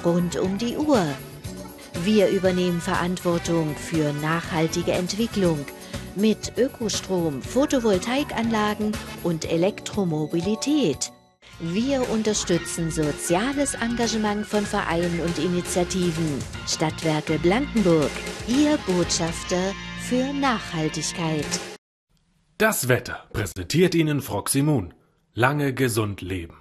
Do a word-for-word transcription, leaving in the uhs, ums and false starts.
rund um die Uhr. Wir übernehmen Verantwortung für nachhaltige Entwicklung mit Ökostrom, Photovoltaikanlagen und Elektromobilität. Wir unterstützen soziales Engagement von Vereinen und Initiativen. Stadtwerke Blankenburg, Ihr Botschafter für Nachhaltigkeit. Das Wetter präsentiert Ihnen Froximун. Lange gesund leben.